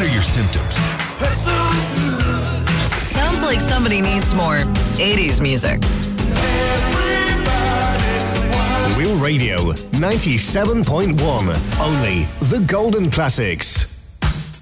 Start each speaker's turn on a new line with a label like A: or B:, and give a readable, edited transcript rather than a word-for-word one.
A: are your symptoms?
B: Sounds like somebody needs more 80s music.
C: Real Radio 97.1. Only the golden classics.